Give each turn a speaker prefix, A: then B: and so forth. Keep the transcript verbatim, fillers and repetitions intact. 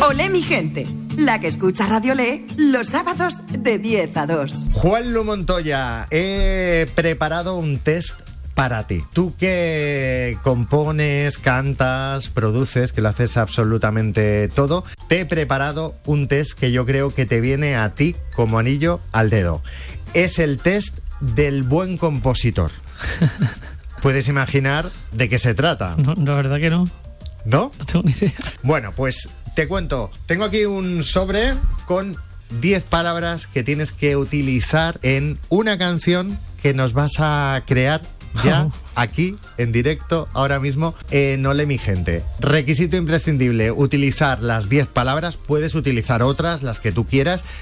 A: Olé, mi gente, la que escucha Radio Olé los sábados de diez a dos.
B: Juanlu Montoya, he preparado un test para ti. Tú que compones, cantas, produces, que lo haces absolutamente todo, te he preparado un test que yo creo que te viene a ti como anillo al dedo. Es el test del buen compositor. ¿Puedes imaginar de qué se trata?
C: No, la verdad que no.
B: ¿No?
C: No tengo ni idea.
B: Bueno, pues te cuento. Tengo aquí un sobre con diez palabras que tienes que utilizar en una canción que nos vas a crear ya aquí, en directo, ahora mismo, en Olé, mi gente. Requisito imprescindible, utilizar las diez palabras. Puedes utilizar otras, las que tú quieras,